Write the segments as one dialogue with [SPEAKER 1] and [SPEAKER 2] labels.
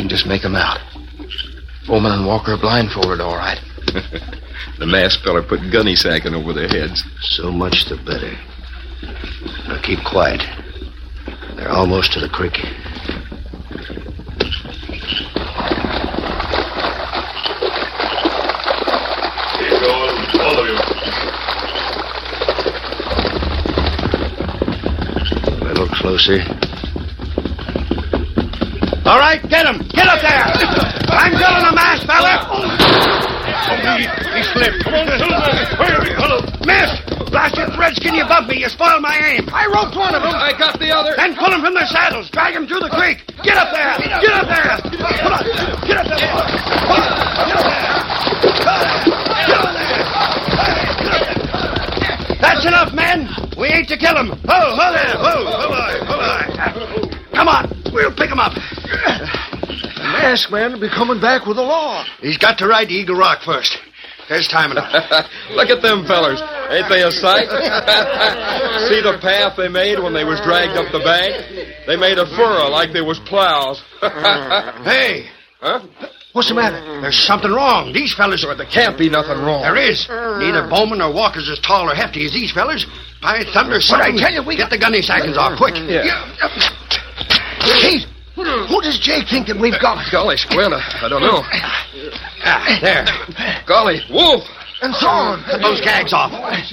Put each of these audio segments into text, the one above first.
[SPEAKER 1] can just make them out. Bowman and Walker are blindfolded, all right.
[SPEAKER 2] The masked fella put gunny sacking over their heads.
[SPEAKER 3] So much the better. Now keep quiet. They're almost to the creek.
[SPEAKER 4] Here goes, all of you.
[SPEAKER 3] A little closer.
[SPEAKER 5] All right, get him. Get up there. I'm killing a masked fella.
[SPEAKER 4] He slipped. Come on, Silver.
[SPEAKER 5] Missed. Blasted redskin, you bumped me. You spoiled my aim. I roped one of them.
[SPEAKER 2] I got the other.
[SPEAKER 5] Then pull them from their saddles. Drag them through the creek. Get up there. Get up there. Come on. Get up there. Come on. Get up there. Get up there. That's enough, men. We ain't to kill him. Ho there. Ho. Come on. We'll pick him up.
[SPEAKER 3] The masked man will be coming back with the law.
[SPEAKER 5] He's got to ride to Eagle Rock first. There's time enough.
[SPEAKER 2] Look at them fellers. Ain't they a sight? See the path they made when they was dragged up the bank? They made a furrow like they was plows.
[SPEAKER 5] Hey.
[SPEAKER 2] Huh?
[SPEAKER 5] What's the matter? There's something wrong. These fellas are...
[SPEAKER 2] There can't be nothing wrong.
[SPEAKER 5] There is. Neither Bowman nor Walker's as tall or hefty as these fellas. By thunder, something...
[SPEAKER 3] I tell you, we
[SPEAKER 5] get the gunny sackings off, quick.
[SPEAKER 2] Yeah.
[SPEAKER 3] Kate, who does Jake think that we've got?
[SPEAKER 2] Golly, Squint, I don't know.
[SPEAKER 5] There.
[SPEAKER 2] Golly, Wolf.
[SPEAKER 3] And Thorne.
[SPEAKER 5] Put those gags off.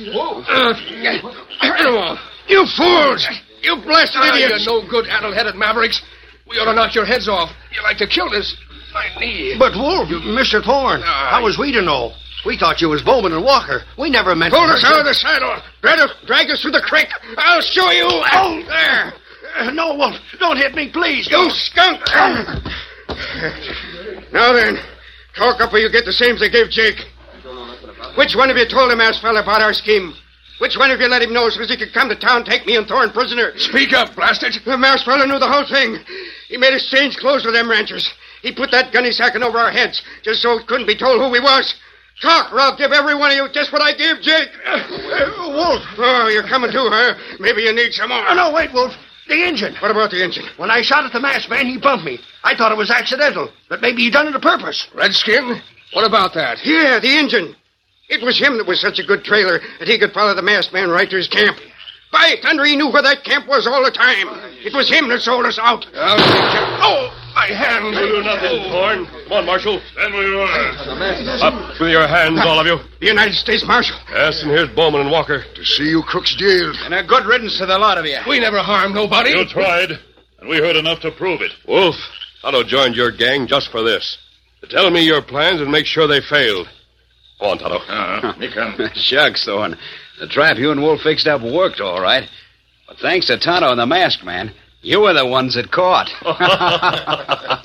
[SPEAKER 2] You fools! You blasted
[SPEAKER 6] idiots! You no good, addle-headed mavericks. We ought to knock your heads off. You like to kill this. My knee.
[SPEAKER 5] But, Wolf, Mr. Thorne, how was we to know? We thought you was Bowman and Walker. We never meant
[SPEAKER 6] Pull
[SPEAKER 5] to
[SPEAKER 6] us
[SPEAKER 5] hurt
[SPEAKER 6] out
[SPEAKER 5] you.
[SPEAKER 6] of the saddle. Drag us through the creek. I'll show you.
[SPEAKER 5] Oh,
[SPEAKER 6] there.
[SPEAKER 5] No, Wolf, don't hit me, please.
[SPEAKER 6] You skunk. Now then, talk up or you get the same as they gave Jake. Which one of you told the masked fella about our scheme? Which one of you let him know so he could come to town, take me and Thorne prisoner?
[SPEAKER 4] Speak up, blast it.
[SPEAKER 6] The masked fella knew the whole thing. He made us change clothes with them ranchers. He put that gunny sacking over our heads just so it couldn't be told who we was. Talk, or I'll give every one of you just what I gave Jake.
[SPEAKER 5] Wolf.
[SPEAKER 6] Oh, you're coming too, huh? Maybe you need some more.
[SPEAKER 5] Oh, no, wait, Wolf. The engine.
[SPEAKER 6] What about the engine?
[SPEAKER 5] When I shot at the masked man, he bumped me. I thought it was accidental, but maybe he done it a purpose.
[SPEAKER 6] Redskin? What about that? Yeah, the engine. It was him that was such a good trailer that he could follow the masked man right to his camp. By thunder, he knew where that camp was all the time. It was him that sold us out. Oh, my hand.
[SPEAKER 4] You'll do nothing, Thorne. Come on, Marshal. Stand where you are. Up with your hands, all of you.
[SPEAKER 6] The United States Marshal.
[SPEAKER 4] Yes, and here's Bowman and Walker.
[SPEAKER 3] To see you crooks jailed.
[SPEAKER 5] And a good riddance to the lot of you.
[SPEAKER 6] We never harmed nobody.
[SPEAKER 4] You tried, and we heard enough to prove it.
[SPEAKER 2] Wolf, Tonto joined your gang just for this. To tell me your plans and make sure they failed. Go on, Tonto.
[SPEAKER 4] Me come.
[SPEAKER 7] Shucks, Thorne. The trap you and Wolf fixed up worked all right. But thanks to Tonto and the masked man, you were the ones that caught.